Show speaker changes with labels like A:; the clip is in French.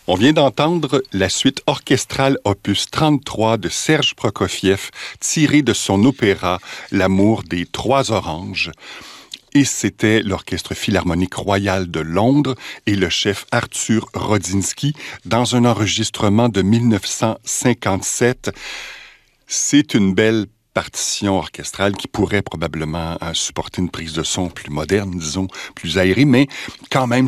A: On vient d'entendre la suite orchestrale opus 33 de Serge Prokofiev, tirée de son opéra L'amour des trois oranges. Et c'était l'Orchestre philharmonique royal de Londres et le chef Arthur Rodzinski dans un enregistrement de 1957. C'est une belle partition orchestrale qui pourrait probablement supporter une prise de son plus moderne, disons, plus aérée, mais quand même,